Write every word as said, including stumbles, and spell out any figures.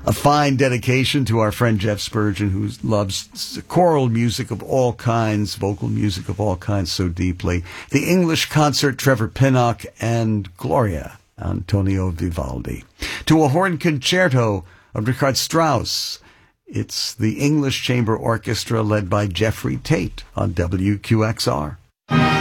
A fine dedication to our friend Jeff Spurgeon, who loves choral music of all kinds, vocal music of all kinds so deeply. The English Concert, Trevor Pinnock, and Gloria, Antonio Vivaldi. To a horn concerto of Richard Strauss, it's the English Chamber Orchestra led by Jeffrey Tate on W Q X R.